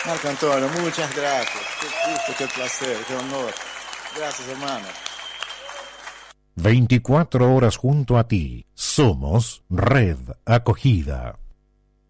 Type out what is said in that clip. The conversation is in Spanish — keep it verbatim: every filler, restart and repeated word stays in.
Marco Antonio, muchas gracias. Qué gusto, qué placer, qué honor. Gracias, hermano. veinticuatro horas junto a ti. Somos Red Acogida.